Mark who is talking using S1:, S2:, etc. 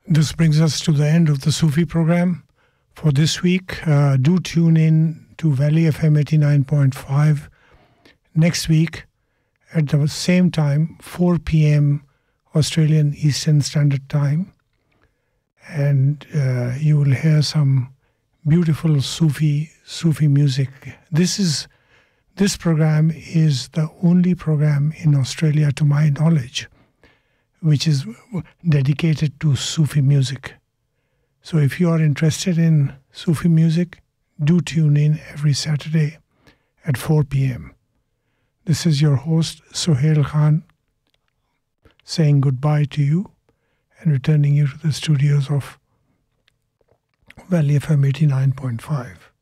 S1: This brings us to the end of the Sufi program for this week. Do tune in to Valley FM 89.5 next week at the same time, 4 p.m. Australian Eastern Standard Time. And you will hear some beautiful Sufi music. This program is the only program in Australia, to my knowledge, which is dedicated to Sufi music. So if you are interested in Sufi music, do tune in every Saturday at 4 p.m. This is your host, Sohail Khan, saying goodbye to you and returning you to the studios of Valley FM 89.5.